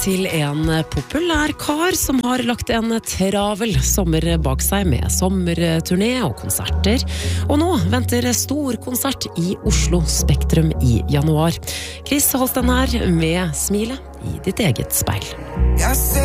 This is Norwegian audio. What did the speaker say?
Til en populær kar som har lagt en travel sommer bak seg med sommerturné og konserter. Og nå venter stor konsert i Oslo Spektrum i januar. Chris Holsten her med smilet i ditt eget speil.